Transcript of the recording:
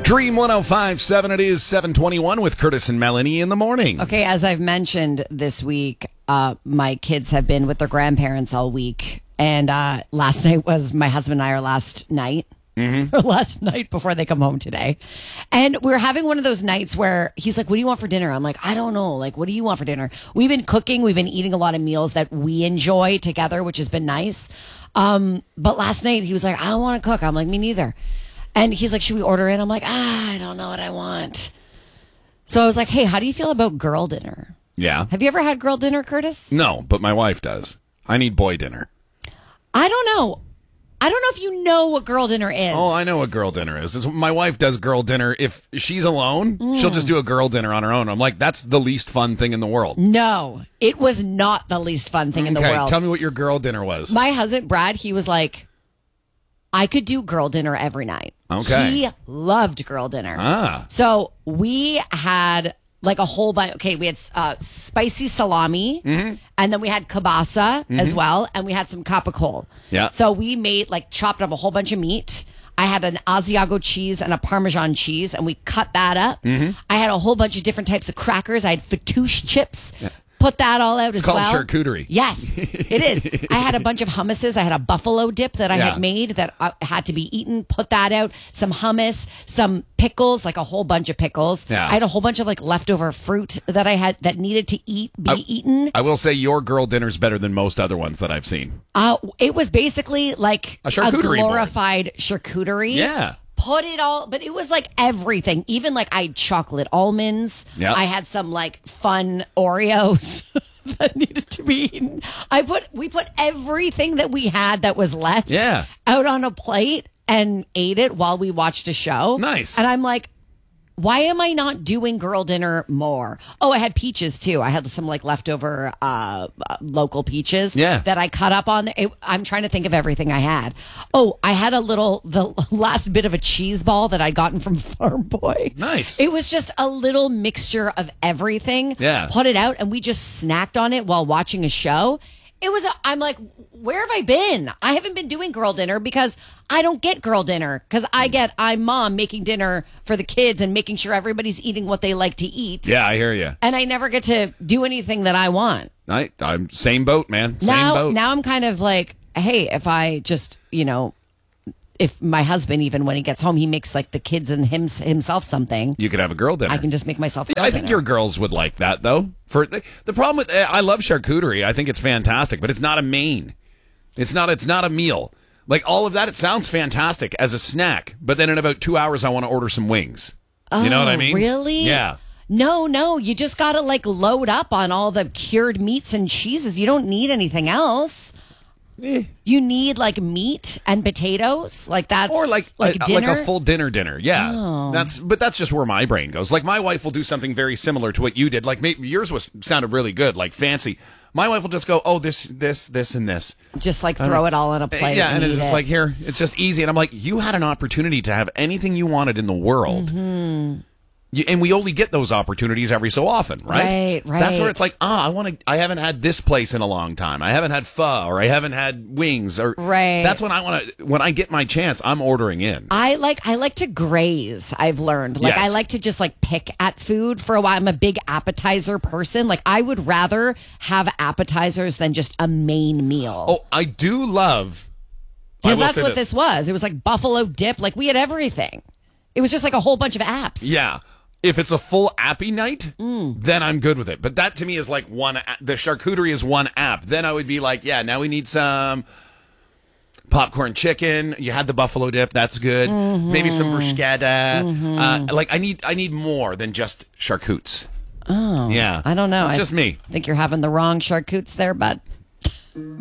Dream 105.7, it is 7:21 with Curtis and Melanie in the morning. Okay, as I've mentioned this week, my kids have been with their grandparents all week. And last night was my husband and I, our last night. Or last night before they come home today. And we were having one of those nights where he's like, what do you want for dinner? I'm like, I don't know. Like, what do you want for dinner? We've been cooking. We've been eating a lot of meals that we enjoy together, which has been nice. But last night he was like, I don't want to cook. I'm like, me neither. And he's like, should we order in? I'm like, I don't know what I want. So I was like, hey, how do you feel about girl dinner? Yeah. Have you ever had girl dinner, Curtis? No, but my wife does. I need boy dinner. I don't know. I don't know if you know what girl dinner is. Oh, I know what girl dinner is. My wife does girl dinner. If she's alone, she'll just do a girl dinner on her own. I'm like, that's the least fun thing in the world. No, it was not the least fun thing in the world. Tell me what your girl dinner was. My husband, Brad, he was like, I could do girl dinner every night. Okay. He loved girl dinner. Ah. So we had like a whole bunch. Okay, we had spicy salami, and then we had kielbasa as well, and we had some capicola. Yeah. So we made chopped up a whole bunch of meat. I had an Asiago cheese and a Parmesan cheese, and we cut that up. I had a whole bunch of different types of crackers. I had fattoush chips. Yeah. Put that all out as well. It's called charcuterie. Yes, it is. I had a bunch of hummuses. I had a buffalo dip that I had made that had to be eaten. Put that out. Some hummus, some pickles, like a whole bunch of pickles. Yeah. I had a whole bunch of leftover fruit that I had that needed to be eaten. I will say your girl dinner's better than most other ones that I've seen. It was basically like a glorified charcuterie. Yeah. Put it all, but it was like everything. Even I had chocolate almonds. Yep. I had some fun Oreos that needed to be eaten. We put everything that we had that was left out on a plate and ate it while we watched a show. Nice. And I'm like, why am I not doing girl dinner more? Oh, I had peaches too. I had some leftover local peaches that I cut up on. I'm trying to think of everything I had. Oh, I had the last bit of a cheese ball that I'd gotten from Farm Boy. Nice. It was just a little mixture of everything. Yeah. Put it out and we just snacked on it while watching a show. I'm like, where have I been? I haven't been doing girl dinner because I don't get girl dinner because I'm mom making dinner for the kids and making sure everybody's eating what they like to eat. Yeah, I hear you. And I never get to do anything that I want. I'm same boat, man. Same boat. Now I'm kind of like, hey, if I just, if my husband, even when he gets home, he makes the kids and himself something. You could have a girl dinner. I can just make myself a girl I think dinner. your girls would like that, though. For the problem with I love charcuterie. I think it's fantastic, but it's not a main. It's not a meal. All of that, it sounds fantastic as a snack, but then in about 2 hours, I want to order some wings. You know what I mean? Really? Yeah. No, you just gotta load up on all the cured meats and cheeses. You don't need anything else. You need meat and potatoes, that's or dinner? like a full dinner. Yeah, Oh. that's just where my brain goes. My wife will do something very similar to what you did. Maybe yours sounded really good, fancy. My wife will just go, oh, this, and this. Just throw it all on a plate. Yeah, and it's just here, it's just easy. And I'm like, you had an opportunity to have anything you wanted in the world. And we only get those opportunities every so often, right? Right. That's where it's I haven't had this place in a long time. I haven't had pho, or I haven't had wings, or that's when when I get my chance, I'm ordering in. I like to graze. I've learned. Yes. I like to just pick at food for a while. I'm a big appetizer person. I would rather have appetizers than just a main meal. Oh, I do love. Because that's what this was. It was buffalo dip. We had everything. It was just a whole bunch of apps. Yeah. If it's a full appy night, then I'm good with it. But that to me is one. The charcuterie is one app. Then I would be now we need some popcorn chicken. You had the buffalo dip. That's good. Maybe some bruschetta. I need more than just charcutes. Oh, yeah. I don't know. It's just me. I think you're having the wrong charcutes there, bud.